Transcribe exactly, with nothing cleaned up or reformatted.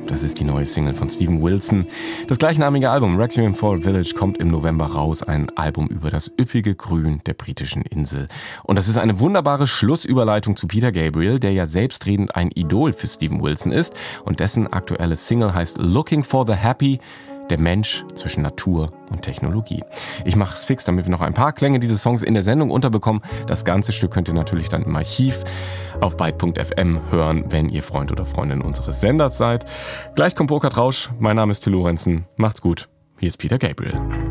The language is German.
Das ist die neue Single von Steven Wilson. Das gleichnamige Album Requiem for a Village kommt im November raus. Ein Album über das üppige Grün der britischen Insel. Und das ist eine wunderbare Schlussüberleitung zu Peter Gabriel, der ja selbstredend ein Idol für Steven Wilson ist. Und dessen aktuelle Single heißt Looking for the Happy. Der Mensch zwischen Natur und Technologie. Ich mache es fix, damit wir noch ein paar Klänge dieses Songs in der Sendung unterbekommen. Das ganze Stück könnt ihr natürlich dann im Archiv auf byte punkt f m hören, wenn ihr Freund oder Freundin unseres Senders seid. Gleich kommt Burkhard Rausch. Mein Name ist Till Lorenzen. Macht's gut. Hier ist Peter Gabriel.